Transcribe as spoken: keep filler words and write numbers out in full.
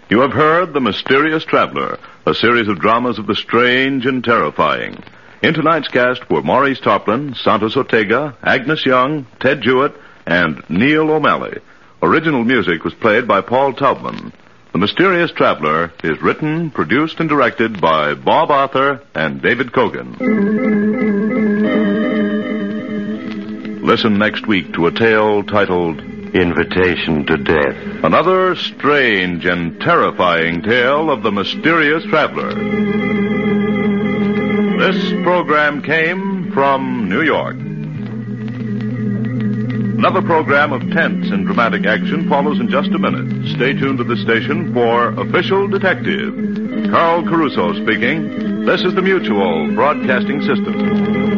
You have heard The Mysterious Traveler, a series of dramas of the strange and terrifying. In tonight's cast were Maurice Tarplin, Santos Ortega, Agnes Young, Ted Jewett, and Neil O'Malley. Original music was played by Paul Taubman. The Mysterious Traveler is written, produced, and directed by Bob Arthur and David Kogan. Listen next week to a tale titled Invitation to Death. Another strange and terrifying tale of the Mysterious Traveler. This program came from New York. Another program of tense and dramatic action follows in just a minute. Stay tuned to the station for Official Detective. Carl Caruso speaking. This is the Mutual Broadcasting System.